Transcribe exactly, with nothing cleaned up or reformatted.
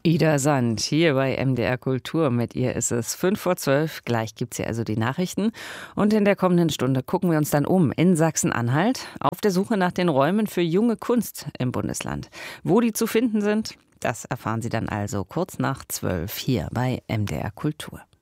Ida Sand hier bei M D R Kultur. Mit ihr ist es fünf vor zwölf. Gleich gibt es hier also die Nachrichten. Und in der kommenden Stunde gucken wir uns dann um in Sachsen-Anhalt auf der Suche nach den Räumen für junge Kunst im Bundesland. Wo die zu finden sind, das erfahren Sie dann also kurz nach zwölf hier bei M D R Kultur.